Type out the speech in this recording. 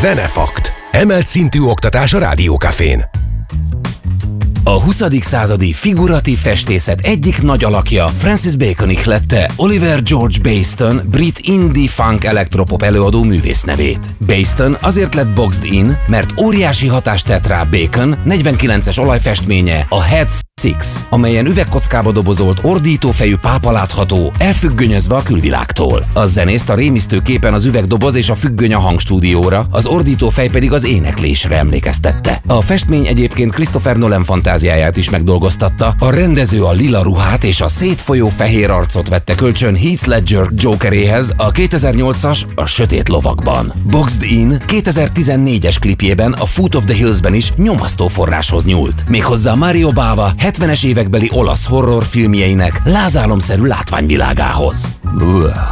Zenefakt. Emelt szintű oktatás a Rádiókafén. A 20. századi figuratív festészet egyik nagy alakja Francis Bacon ihlette Oliver George Bayston brit indie funk elektropop előadó művésznevét. Bayston azért lett boxed in, mert óriási hatást tett rá Bacon 49-es olajfestménye, a Head Six, amelyen üvegkockába dobozolt, ordítófejű pápa látható, elfüggönyözve a külvilágtól. A zenészt a rémisztő képen az üvegdoboz és a függöny a hangstúdióra, az ordítófej pedig az éneklésre emlékeztette. A festmény egyébként Christopher Nolan fantáziáját is megdolgoztatta, a rendező a lila ruhát és a szétfolyó fehér arcot vette kölcsön Heath Ledger Jokeréhez a 2008-as A sötét lovakban. Boxed In 2014-es klipjében, a Foot of the Hills-ben is nyomasztó forráshoz nyúlt. Méghozzá Mario Bava 70-es évekbeli olasz horrorfilmjeinek lázálomszerű látványvilágához.